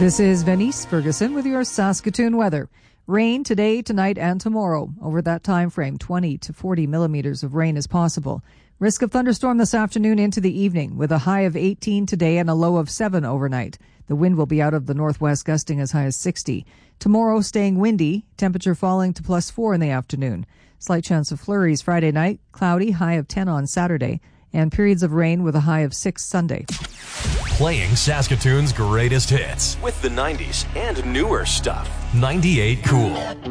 This is Venice Ferguson with your Saskatoon weather. Rain today, tonight, and tomorrow. Over that time frame, 20 to 40 millimeters of rain is possible. Risk of thunderstorm this afternoon into the evening, with a high of 18 today and a low of 7 overnight. The wind will be out of the northwest, gusting as high as 60. Tomorrow, staying windy, temperature falling to +4 in the afternoon. Slight chance of flurries Friday night, cloudy, high of 10 on Saturday, and periods of rain with a high of 6 Sunday. Playing Saskatoon's greatest hits with the 90s and newer stuff. 98 Cool.